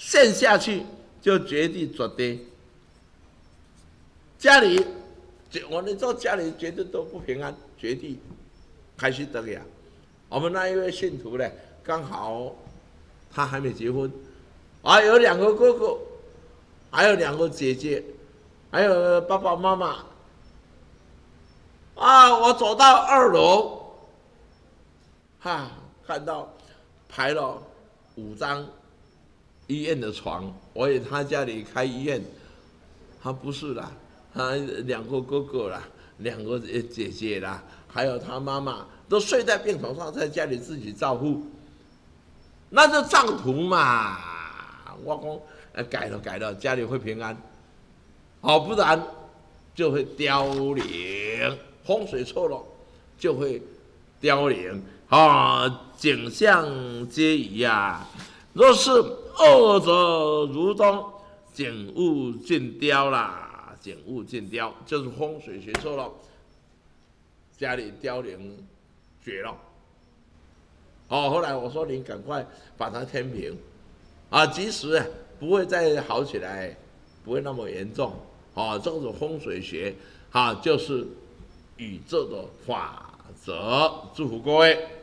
陷下去就绝地绝地。家里，我们做家里绝对都不平安，绝地开始得呀。我们那一位信徒呢，刚好他还没结婚，有2个哥哥，还有2个姐姐，还有爸爸妈妈。我走到2楼，看到排了5张医院的床，我以为他家里开医院，他不是啦，他2个哥哥啦，2个姐姐啦，还有他妈妈都睡在病床上，在家里自己照顾，那就账图嘛。我讲改了，家里会平安，不然就会凋零，风水错了就会凋零景象皆宜呀。若是恶者如东，景物尽凋啦，景物尽凋就是风水学错了，家里凋零绝了。后来我说你赶快把它填平，即使不会再好起来，不会那么严重。这种风水学就是宇宙的法则。祝福各位。